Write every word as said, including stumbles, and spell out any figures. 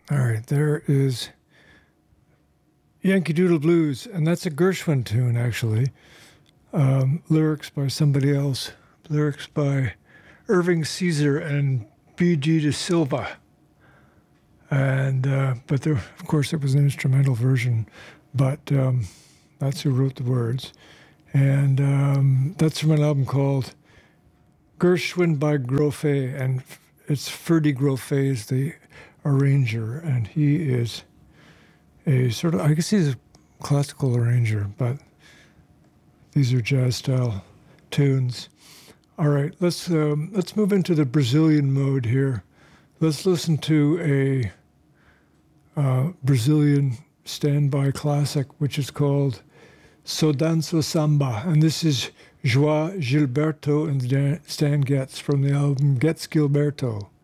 All right, there is Yankee Doodle Blues, and that's a Gershwin tune, actually. Um, lyrics by somebody else. Lyrics by Irving Caesar and B G de Silva. And uh, but there, of course, it was an instrumental version, but um, that's who wrote the words. And um, that's from an album called Gershwin by Grofé, and it's Ferdy Grofé is the arranger, and he is a sort of, I guess he's a classical arranger, but these are jazz-style tunes. All right, let's um, let's move into the Brazilian mode here. Let's listen to a uh, Brazilian standby classic, which is called So Danço Samba, and this is João Gilberto and Stan Getz from the album Getz Gilberto.